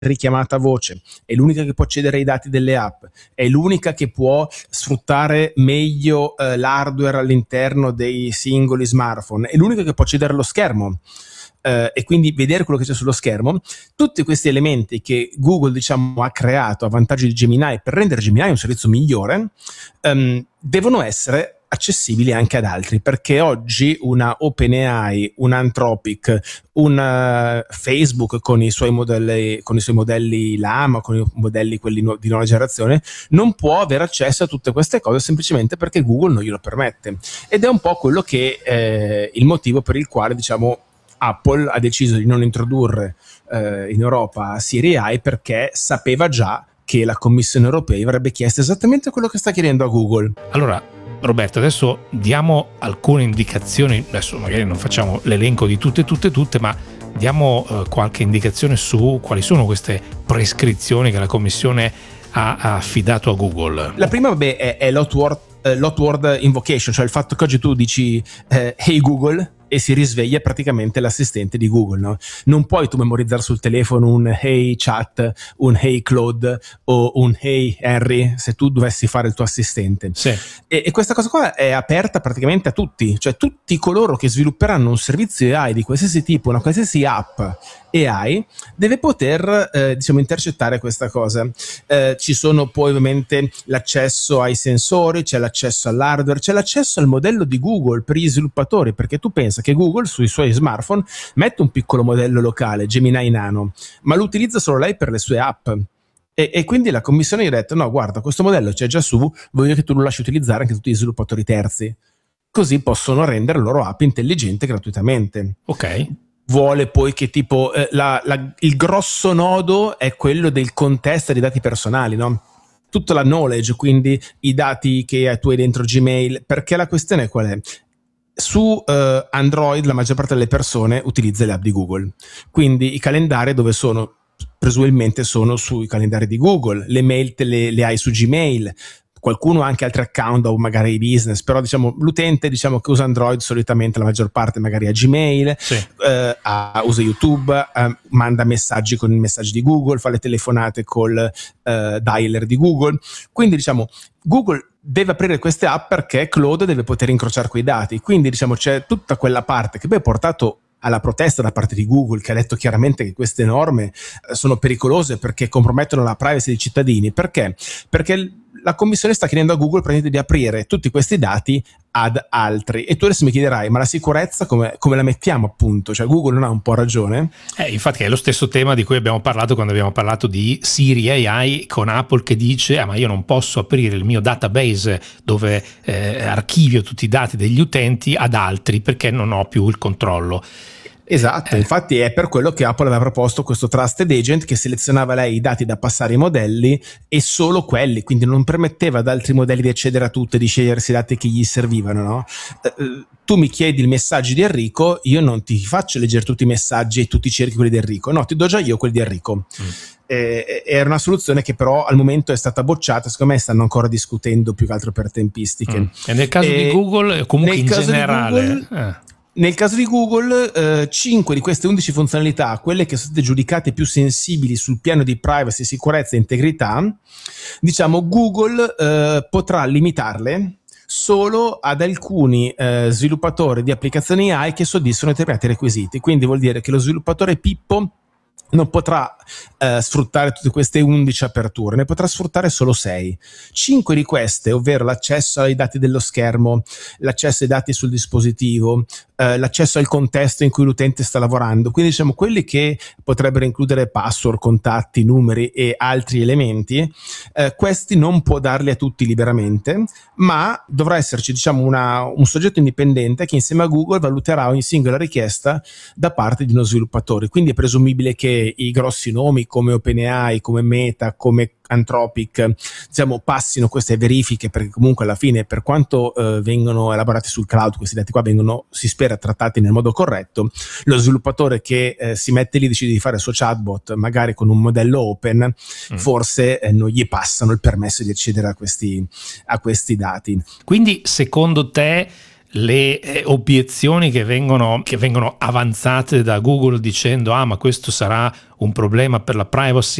richiamata voce, è l'unica che può accedere ai dati delle app, è l'unica che può sfruttare meglio l'hardware all'interno dei singoli smartphone, è l'unica che può accedere allo schermo. E quindi vedere quello che c'è sullo schermo, tutti questi elementi che Google ha creato a vantaggio di Gemini per rendere Gemini un servizio migliore, devono essere accessibili anche ad altri, perché oggi una OpenAI, un Anthropic, un Facebook con i suoi modelli Llama, con i modelli quelli di nuova generazione, non può avere accesso a tutte queste cose semplicemente perché Google non glielo permette. Ed è un po' quello che il motivo per il quale Apple ha deciso di non introdurre in Europa Siri AI, perché sapeva già che la Commissione europea avrebbe chiesto esattamente quello che sta chiedendo a Google. Allora, Roberto, adesso diamo alcune indicazioni, adesso magari non facciamo l'elenco di tutte, ma diamo qualche indicazione su quali sono queste prescrizioni che la Commissione ha affidato a Google. La prima è l'hot-word invocation, cioè il fatto che oggi tu dici hey Google e si risveglia praticamente l'assistente di Google, no? Non puoi tu memorizzare sul telefono un hey chat, un hey Claude o un hey Henry se tu dovessi fare il tuo assistente. Sì. E questa cosa qua è aperta praticamente a tutti, cioè tutti coloro che svilupperanno un servizio AI di qualsiasi tipo, una qualsiasi app AI, deve poter intercettare questa cosa. Ci sono poi ovviamente l'accesso ai sensori, c'è l'accesso all'hardware, c'è l'accesso al modello di Google per gli sviluppatori, perché tu pensa che Google sui suoi smartphone mette un piccolo modello locale, Gemini Nano, ma lo utilizza solo lei per le sue app. E quindi la commissione gli ha detto: no, guarda, questo modello c'è già su, voglio che tu lo lasci utilizzare anche tutti gli sviluppatori terzi, così possono rendere la loro app intelligente gratuitamente. Ok. Vuole poi che tipo il grosso nodo è quello del contesto dei dati personali, no? Tutta la knowledge, quindi i dati che tu hai dentro Gmail, perché la questione qual è? Su Android la maggior parte delle persone utilizza le app di Google, quindi i calendari dove sono? Presumibilmente sono sui calendari di Google, le mail le hai su Gmail, qualcuno ha anche altri account o magari business, però l'utente che usa Android solitamente la maggior parte magari ha Gmail, sì. Usa YouTube, manda messaggi con i messaggi di Google, fa le telefonate col dialer di Google, quindi Google deve aprire queste app perché Claude deve poter incrociare quei dati, quindi c'è tutta quella parte che poi ha portato alla protesta da parte di Google, che ha detto chiaramente che queste norme sono pericolose perché compromettono la privacy dei cittadini. Perché? Perché la commissione sta chiedendo a Google di aprire tutti questi dati ad altri, e tu adesso mi chiederai: ma la sicurezza come la mettiamo, appunto? Cioè Google non ha un po' ragione? Infatti è lo stesso tema di cui abbiamo parlato quando abbiamo parlato di Siri AI con Apple, che dice ma io non posso aprire il mio database dove archivio tutti i dati degli utenti ad altri perché non ho più il controllo. Esatto, infatti è per quello che Apple aveva proposto questo Trusted Agent che selezionava lei i dati da passare ai modelli e solo quelli, quindi non permetteva ad altri modelli di accedere a tutte, di scegliersi i dati che gli servivano, no? Tu mi chiedi il messaggio di Enrico, io non ti faccio leggere tutti i messaggi e tu ti cerchi quelli di Enrico, no, ti do già io quelli di Enrico. Era una soluzione che però al momento è stata bocciata, secondo me stanno ancora discutendo più che altro per tempistiche. E nel caso di Google, comunque in generale... Nel caso di Google, 5 di queste 11 funzionalità, quelle che sono state giudicate più sensibili sul piano di privacy, sicurezza e integrità, Google potrà limitarle solo ad alcuni sviluppatori di applicazioni AI che soddisfano determinati requisiti. Quindi vuol dire che lo sviluppatore Pippo non potrà sfruttare tutte queste 11 aperture, ne potrà sfruttare solo 6. 5 di queste, ovvero l'accesso ai dati dello schermo, l'accesso ai dati sul dispositivo, l'accesso al contesto in cui l'utente sta lavorando, quindi quelli che potrebbero includere password, contatti, numeri e altri elementi, questi non può darli a tutti liberamente, ma dovrà esserci un soggetto indipendente che insieme a Google valuterà ogni singola richiesta da parte di uno sviluppatore. Quindi è presumibile che i grossi nomi come OpenAI, come Meta, come Anthropic passino queste verifiche, perché comunque alla fine, per quanto vengono elaborati sul cloud, questi dati qua vengono, si spera, trattati nel modo corretto. Lo sviluppatore che si mette lì, decide di fare il suo chatbot magari con un modello open, forse non gli passano il permesso di accedere a questi dati. Quindi secondo te le obiezioni che vengono avanzate da Google dicendo ma questo sarà un problema per la privacy